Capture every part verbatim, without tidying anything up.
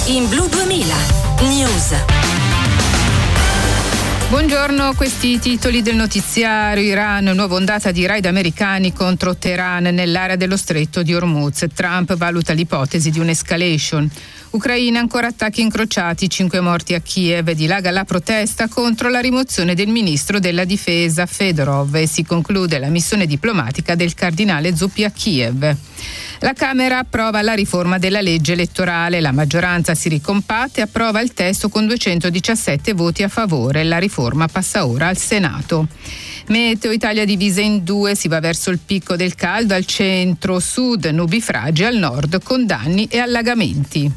In Blu duemila News. Buongiorno, questi i titoli del notiziario. Iran, nuova ondata di raid americani contro Teheran nell'area dello stretto di Hormuz. Trump valuta l'ipotesi di un'escalation. Ucraina, ancora attacchi incrociati, cinque morti a Kiev. Dilaga la protesta contro la rimozione del ministro della difesa Fedorov e si conclude la missione diplomatica del cardinale Zuppi a Kiev. La Camera approva la riforma della legge elettorale, la maggioranza si ricompatta e approva il testo con duecentodiciassette voti a favore. La riforma passa ora al Senato. Meteo Italia divisa in due, si va verso il picco del caldo al centro-sud, nubifragi al nord con danni e allagamenti.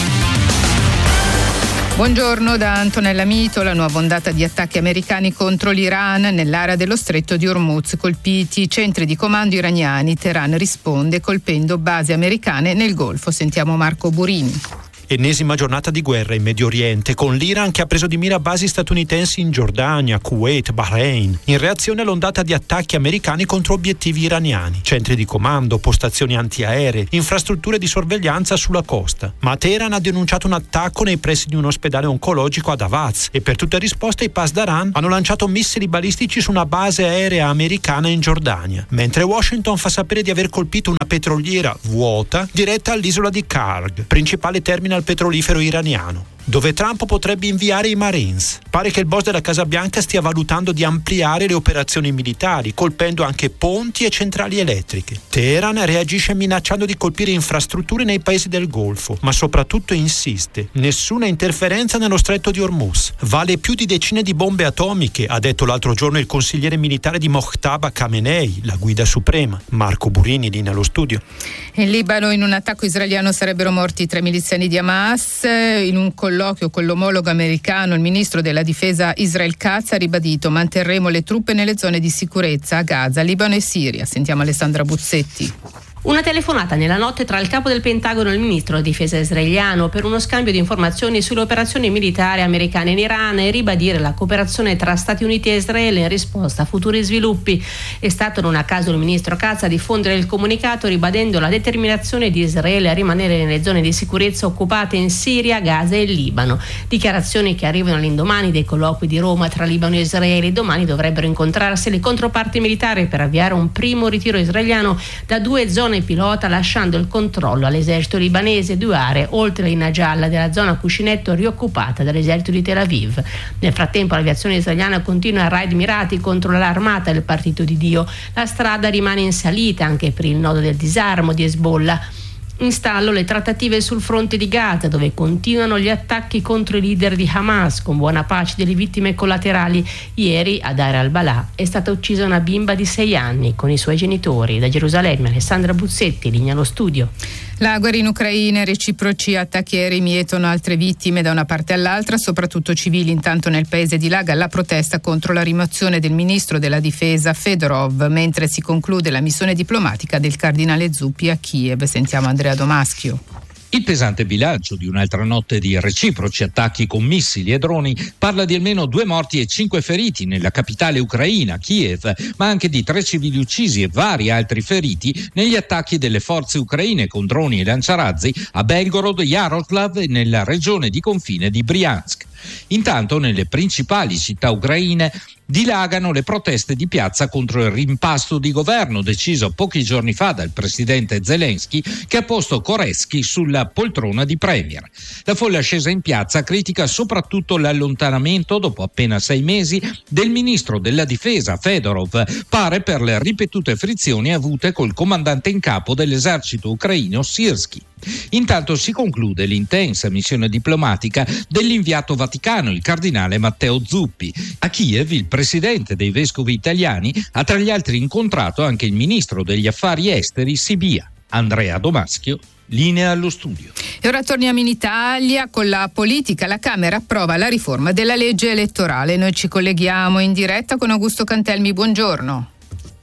Buongiorno da Antonella Mito. La nuova ondata di attacchi americani contro l'Iran nell'area dello stretto di Hormuz, colpiti i centri di comando iraniani. Teheran risponde colpendo basi americane nel Golfo. Sentiamo Marco Burini. Ennesima giornata di guerra in Medio Oriente, con l'Iran che ha preso di mira basi statunitensi in Giordania, Kuwait, Bahrain, in reazione all'ondata di attacchi americani contro obiettivi iraniani, centri di comando, postazioni antiaeree, infrastrutture di sorveglianza sulla costa. Ma Teheran ha denunciato un attacco nei pressi di un ospedale oncologico ad Avaz e per tutta risposta i Pasdaran hanno lanciato missili balistici su una base aerea americana in Giordania, mentre Washington fa sapere di aver colpito una petroliera vuota diretta all'isola di Karg, principale terminal petrolifero iraniano, dove Trump potrebbe inviare i Marines. Pare che il boss della Casa Bianca stia valutando di ampliare le operazioni militari, colpendo anche ponti e centrali elettriche. Teheran reagisce minacciando di colpire infrastrutture nei paesi del Golfo, ma soprattutto insiste: nessuna interferenza nello stretto di Hormuz. Vale più di decine di bombe atomiche, ha detto l'altro giorno il consigliere militare di Mojtaba Khamenei, la guida suprema. Marco Burini, lì nello studio. In Libano, in un attacco israeliano sarebbero morti tre miliziani di Hamas. In un colloquio con l'omologo americano, il ministro della difesa Israel Katz ha ribadito: manterremo le truppe nelle zone di sicurezza a Gaza, Libano e Siria. Sentiamo Alessandra Buzzetti. Una telefonata nella notte tra il capo del Pentagono e il ministro della difesa israeliano per uno scambio di informazioni sulle operazioni militari americane in Iran e ribadire la cooperazione tra Stati Uniti e Israele in risposta a futuri sviluppi. È stato non a caso il ministro Katz a diffondere il comunicato ribadendo la determinazione di Israele a rimanere nelle zone di sicurezza occupate in Siria, Gaza e Libano. Dichiarazioni che arrivano all'indomani dei colloqui di Roma tra Libano e Israele. Domani dovrebbero incontrarsi le controparti militari per avviare un primo ritiro israeliano da due zone pilota, lasciando il controllo all'esercito libanese. Due aree oltre l'Ina Gialla della zona cuscinetto rioccupata dall'esercito di Tel Aviv. Nel frattempo l'aviazione israeliana continua raid mirati contro l'armata del Partito di Dio. La strada rimane in salita anche per il nodo del disarmo di Hezbollah. In stallo le trattative sul fronte di Gaza, dove continuano gli attacchi contro i leader di Hamas, con buona pace delle vittime collaterali. Ieri a Deir al-Balà è stata uccisa una bimba di sei anni con i suoi genitori. Da Gerusalemme Alessandra Buzzetti, linea allo studio. La guerra in Ucraina, reciproci attacchi aerei mietono altre vittime da una parte all'altra, soprattutto civili. Intanto nel paese dilaga la protesta contro la rimozione del ministro della difesa Fedorov, mentre si conclude la missione diplomatica del cardinale Zuppi a Kiev. Sentiamo Andrea Domaschio. Il pesante bilancio di un'altra notte di reciproci attacchi con missili e droni parla di almeno due morti e cinque feriti nella capitale ucraina, Kiev, ma anche di tre civili uccisi e vari altri feriti negli attacchi delle forze ucraine con droni e lanciarazzi a Belgorod, Yaroslav e nella regione di confine di Briansk. Intanto nelle principali città ucraine dilagano le proteste di piazza contro il rimpasto di governo deciso pochi giorni fa dal presidente Zelensky, che ha posto Koretsky sulla poltrona di premier. La folla scesa in piazza critica soprattutto l'allontanamento, dopo appena sei mesi, del ministro della difesa Fedorov, pare per le ripetute frizioni avute col comandante in capo dell'esercito ucraino Sirski. Intanto si conclude l'intensa missione diplomatica dell'inviato vaticano, il cardinale Matteo Zuppi. A Kiev il presidente dei vescovi italiani ha tra gli altri incontrato anche il ministro degli affari esteri Sibia. Andrea Domaschio, linea allo studio. E ora torniamo in Italia con la politica. La Camera approva la riforma della legge elettorale. Noi ci colleghiamo in diretta con Augusto Cantelmi. Buongiorno.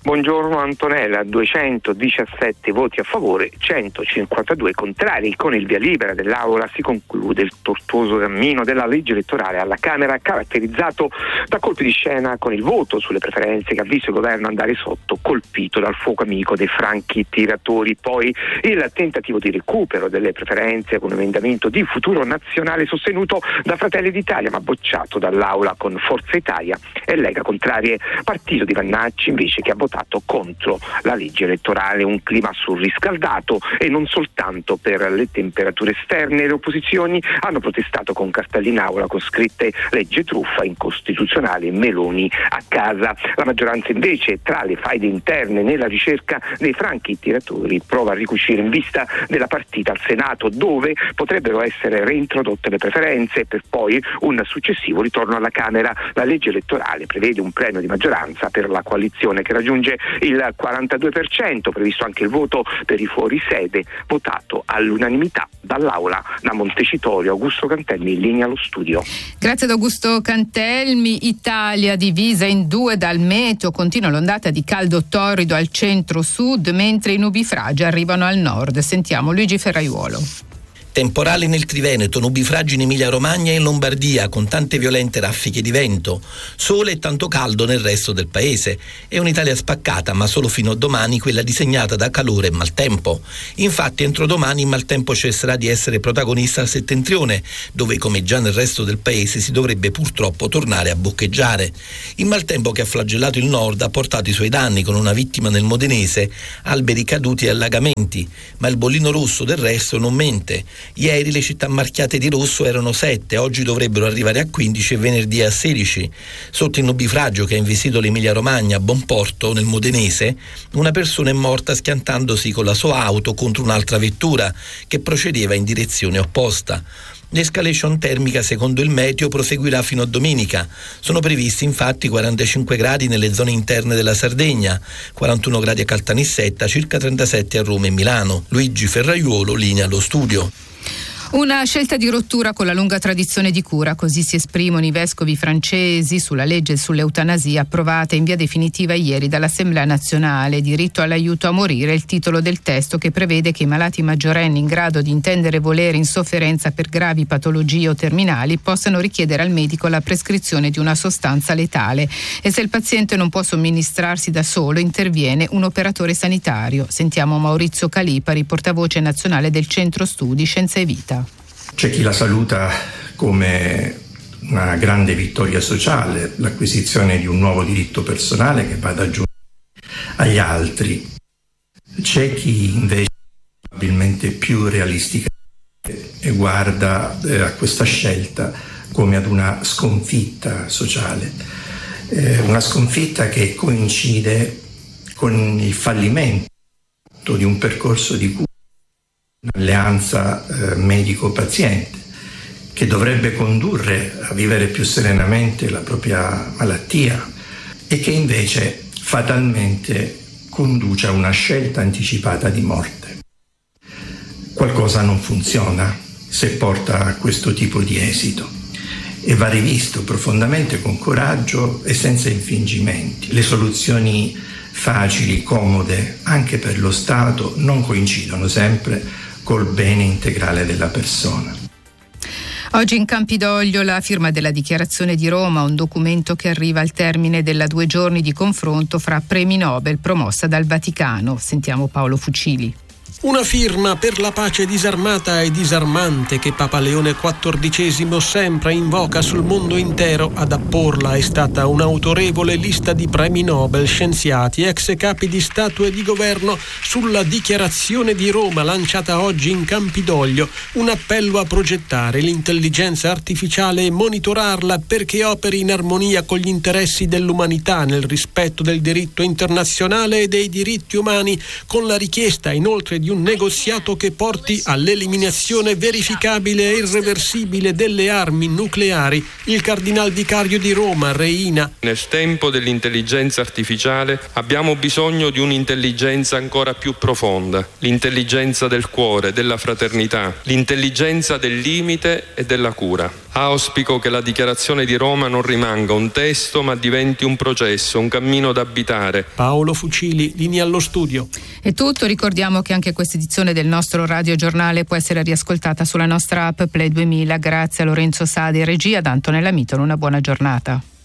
Buongiorno Antonella, duecentodiciassette voti a favore, centocinquantadue contrari. Con il via libera dell'Aula si conclude il tortuoso cammino della legge elettorale alla Camera, caratterizzato da colpi di scena con il voto sulle preferenze che ha visto il governo andare sotto, colpito dal fuoco amico dei franchi tiratori. Poi il tentativo di recupero delle preferenze con un emendamento di Futuro Nazionale sostenuto da Fratelli d'Italia ma bocciato dall'Aula con Forza Italia e Lega contrarie. Partito di Vannacci invece che ha votato contro la legge elettorale. Un clima surriscaldato e non soltanto per le temperature esterne. Le opposizioni hanno protestato con cartelli in aula con scritte legge truffa, incostituzionale, Meloni a casa. La maggioranza invece, tra le faide interne nella ricerca dei franchi tiratori, prova a ricucire in vista della partita al Senato, dove potrebbero essere reintrodotte le preferenze per poi un successivo ritorno alla Camera. La legge elettorale prevede un premio di maggioranza per la coalizione che raggiunge il quarantadue per cento, previsto anche il voto per i fuorisede, votato all'unanimità dall'Aula. Da Montecitorio, Augusto Cantelmi, in linea allo studio. Grazie ad Augusto Cantelmi. Italia divisa in due dal meteo, continua l'ondata di caldo torrido al centro-sud, mentre i nubifragi arrivano al nord. Sentiamo Luigi Ferraiuolo. Temporali nel Triveneto, nubifragi in Emilia-Romagna e in Lombardia, con tante violente raffiche di vento. Sole e tanto caldo nel resto del paese. È un'Italia spaccata, ma solo fino a domani, quella disegnata da calore e maltempo. Infatti, entro domani il maltempo cesserà di essere protagonista al settentrione, dove, come già nel resto del paese, si dovrebbe purtroppo tornare a boccheggiare. Il maltempo che ha flagellato il nord ha portato i suoi danni, con una vittima nel Modenese, alberi caduti e allagamenti. Ma il bollino rosso del resto non mente. Ieri le città marchiate di rosso erano sette, oggi dovrebbero arrivare a quindici e venerdì a sedici. Sotto il nubifragio che ha investito l'Emilia Romagna a Bonporto, nel Modenese, una persona è morta schiantandosi con la sua auto contro un'altra vettura che procedeva in direzione opposta. L'escalation termica, secondo il meteo, proseguirà fino a domenica. Sono previsti infatti quarantacinque gradi nelle zone interne della Sardegna, quarantuno gradi a Caltanissetta, circa trentasette a Roma e Milano. Luigi Ferraiuolo, linea allo studio. Una scelta di rottura con la lunga tradizione di cura, così si esprimono i vescovi francesi sulla legge sull'eutanasia approvata in via definitiva ieri dall'Assemblea nazionale. Diritto all'aiuto a morire, il titolo del testo, che prevede che i malati maggiorenni in grado di intendere volere in sofferenza per gravi patologie o terminali possano richiedere al medico la prescrizione di una sostanza letale e se il paziente non può somministrarsi da solo interviene un operatore sanitario. Sentiamo Maurizio Calipari, portavoce nazionale del Centro Studi Scienza e Vita. C'è chi la saluta come una grande vittoria sociale, l'acquisizione di un nuovo diritto personale che va ad aggiungere agli altri. C'è chi invece probabilmente più realisticamente guarda eh, a questa scelta come ad una sconfitta sociale, eh, una sconfitta che coincide con il fallimento di un percorso di cura, un'alleanza eh, medico-paziente che dovrebbe condurre a vivere più serenamente la propria malattia e che invece fatalmente conduce a una scelta anticipata di morte. Qualcosa non funziona se porta a questo tipo di esito e va rivisto profondamente con coraggio e senza infingimenti. Le soluzioni facili, comode, anche per lo Stato, non coincidono sempre col bene integrale della persona. Oggi in Campidoglio la firma della Dichiarazione di Roma, un documento che arriva al termine della due giorni di confronto fra premi Nobel promossa dal Vaticano. Sentiamo Paolo Fucili. Una firma per la pace disarmata e disarmante che Papa Leone quattordicesimo sempre invoca sul mondo intero. Ad apporla è stata un'autorevole lista di premi Nobel, scienziati, ex capi di Stato e di governo sulla Dichiarazione di Roma lanciata oggi in Campidoglio. Un appello a progettare l'intelligenza artificiale e monitorarla perché operi in armonia con gli interessi dell'umanità nel rispetto del diritto internazionale e dei diritti umani, con la richiesta inoltre di di un negoziato che porti all'eliminazione verificabile e irreversibile delle armi nucleari. Il cardinal vicario di Roma, Reina. Nel tempo dell'intelligenza artificiale abbiamo bisogno di un'intelligenza ancora più profonda, l'intelligenza del cuore, della fraternità, l'intelligenza del limite e della cura. Auspico che la dichiarazione di Roma non rimanga un testo ma diventi un processo, un cammino da abitare. Paolo Fucili, linea allo studio. È tutto, ricordiamo che anche questa edizione del nostro radiogiornale può essere riascoltata sulla nostra app Play duemila. Grazie a Lorenzo Sadi e regia, da Antonella Miton, una buona giornata.